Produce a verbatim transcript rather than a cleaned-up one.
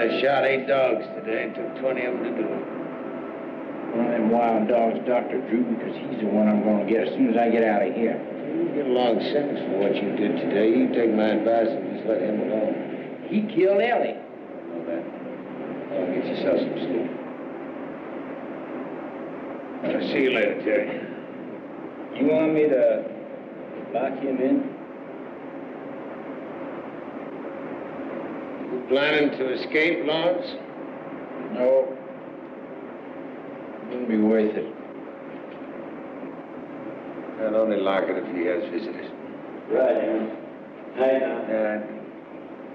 I shot eight dogs today. It took twenty of them to do it. One of them wild dogs, Doctor Drew, because he's the one I'm going to get as soon as I get out of here. You get a long sentence for what you did today. You take my advice and just let him alone. He killed Ellie. I know that. Well, get yourself some sleep. I'll see you later, Terry. You want me to lock him in? You planning to escape, Lawrence? No. Wouldn't be worth it. I'll only lock it if he has visitors. Right, Aaron. Night now. Yeah.